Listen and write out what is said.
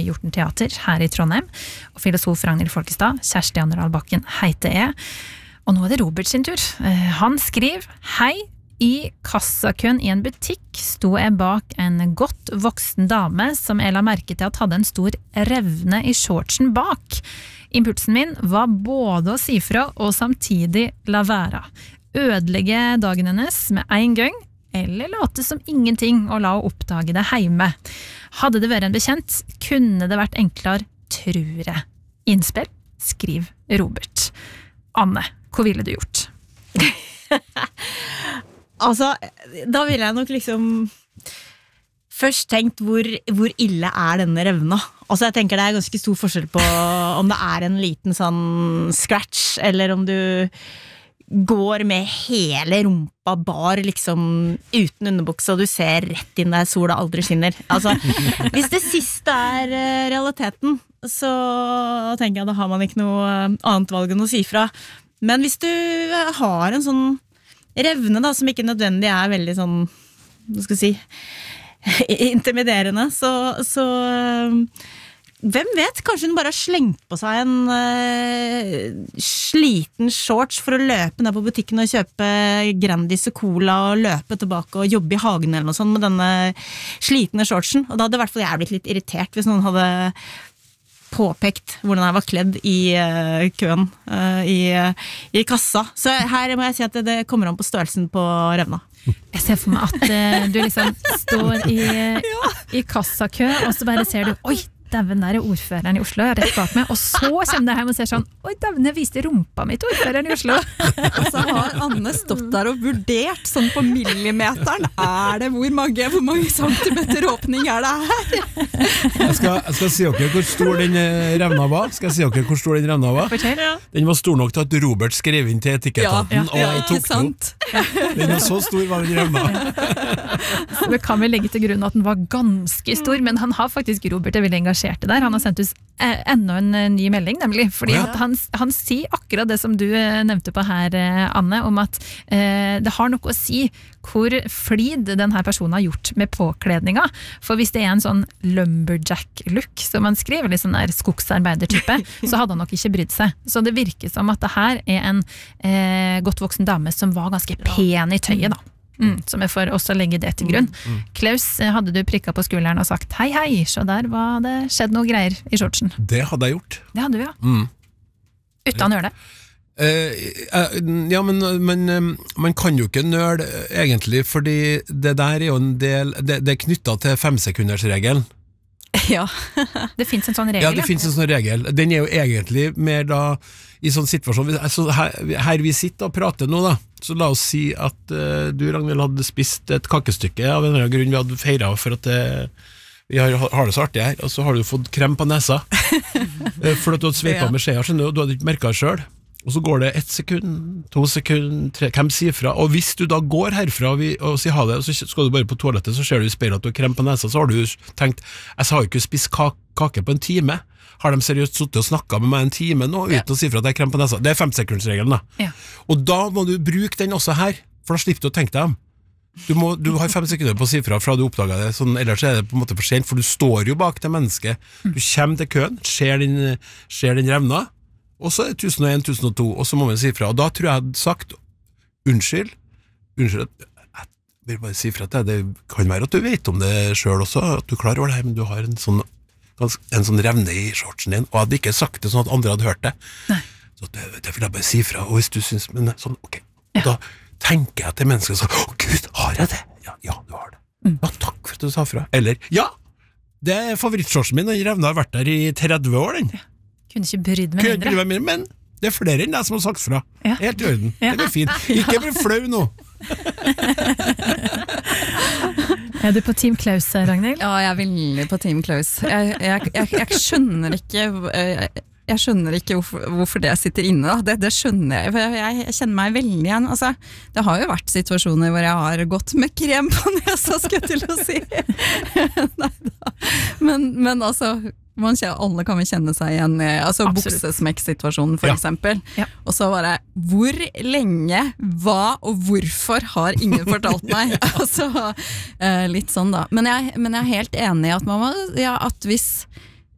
Hjorten Teater her i Trondheim, og filosof Ragnhild Folkestad, Kjersti Anderdal Bakken heiter jeg. Og nå det Robert sin tur. Han skriver, hei, i kassakøen i en butikk sto jeg bak en godt voksen dame som jeg la merke til at hadde en stor revne i shortsen bak. Impulsen min var både å si fra og samtidig la være. Ødelegge dagen hennes med en gang, eller late som ingenting og la å oppdage det hjemme. Hadde det vært en bekjent, kunne det vært enklere, tror jeg. Innspill, skriv Robert. Anne, hva ville du gjort? Altså, da ville jeg nok liksom først tenkt hvor ille denne revna. Altså, jeg tenker det ganske stor forskjell på om det en liten sånn scratch, eller om du går med hele rumpa bar liksom uten underbukse, og du ser rett inn der sola aldri skinner. Altså, hvis det siste realiteten, så tenker jeg da har man ikke noe annet valg enn å si fra. Men hvis du har en sånn revne da, som ikke nødvendig veldig sånn, hva skal jeg si, intimiderende, så hvem vet, kanskje hun bare har slengt på seg en sliten shorts for å løpe ned på butikken og kjøpe Grandis og Cola og løpe tilbake og jobbe i hagen eller noe sånt med denne slitne shortsen. Og da hadde i hvert fall jeg blitt litt irritert hvis noen hadde påpekt hvordan jeg var kledd i køen i kassa. Så her må jeg si at det kommer an på størrelsen på revna. Jeg ser for meg at du liksom står i kassakø, og så bare ser du, oi, dæven, der ordføreren i Oslo rett bak meg, og så kommer det hjem og ser sånn, oi, dæven, jeg viste rumpa mitt ordføreren i Oslo. Og så har Anne stått der og vurdert sånn på millimeteren, det hvor mange centimeter åpning det her? Jeg skal si dere hvor stor den revna var. Fortell. Den var stor nok til at Robert skrev inn til etikettaten og tok den opp. Den var så stor var den revna. Så det kan vi legge til grunn at den var ganske stor, men han har faktisk, Robert veldig engasjert der. Han har sendt oss enda en ny melding, nemlig, fordi at han sier akkurat det som du nevnte på her, Anne, om at det har noe å si hvor flid denne personen har gjort med påkledninga. For hvis det en sånn lumberjack-look, som han skriver, eller sånn der skogsarbeidertype, så hadde han nok ikke brydd seg. Så det virker som at det her en godt voksen dame som var ganske pen i tøyet, da. Så vi får også legge det til grunn. Klaus, hadde du prikket på skulderen og sagt hei, så der var det skjedd noe greier i shortsen? Det hadde jeg gjort. Det hadde du, ja. Uten å gjøre det? Ja, men man kan jo ikke nøle egentlig, fordi det der jo en del, det knyttet til 5-sekundersregelen. Ja. Det finnes en sånn regel. Ja, det finnes en sånn regel. Den jo egentlig mer da i sånn situasjon, altså her vi sitter og prater nå da, så la oss si at du, Ragnhild, hadde spist et kakestykke av en eller annen grunn vi hadde feiret for at vi har det så artig her, og så har du fått krem på nesa for at du hadde sveipet med skjea, skjønner du, og du hadde ikke merket det selv. Og så går det 1 sekund, 2 sekunder, 3, hvem sier fra? Og hvis du da går herfra og sier ha det, og så skal du bare på toalettet, så ser du i speilet at du har krem på nesa, så har du tenkt, jeg har jo ikke spist kake på en time. Har de seriøst suttet og snakket med meg en time nå, uten å si fra at jeg har krem på nesa? Det 5-sekundsregelen da. Ja. Og da må du bruke den også her, for da slipper du å tenke deg om. Du har 5 sekunder på å si fra du oppdager det, sånn, ellers det på en måte for sent, for du står jo bak det mennesket. Du kommer til køen, ser den revna, og så 1001, 1002, og så må man si fra. Og da tror jeg hadde sagt, unnskyld, jeg vil bare si fra at det kan være at du vet om det selv også, at du klarer over det her, men du har en sånn revne i shortsen din, og jeg hadde ikke sagt det sånn at andre hadde hørt det. Nei. Så det vil jeg bare si fra, og hvis du synes, men sånn, ok, da tenker jeg til mennesker sånn, Gud, har jeg det? Ja, du har det. Ja, takk for at du sa fra. Eller, ja, det favorittshortsen min, den revna har vært der i 30 år, den. Kunne ikke brydd meg mindre. Men det flere enn deg som har sagt fra. Ja. Helt i orden. Det går fint. Ikke bli flau nå. Du på Team Klaus, Ragnhild? Ja, jeg veldig på Team Klaus. Jeg skjønner ikke jeg skjønner ikke hvorfor det sitter inne da. Det skjønner jeg, for jeg kjenner meg veldig igjen. Altså, det har jo vært situasjoner hvor jeg har gått med krem på nesa, skal jeg til å si. Neida. Men altså, alle kan vel kjenne seg igjen altså buksesmekk-situasjonen for eksempel. Ja. Og så bare, hvor lenge, hva og hvorfor har ingen fortalt meg? Altså, litt sånn da. Men jeg er helt enig i at at hvis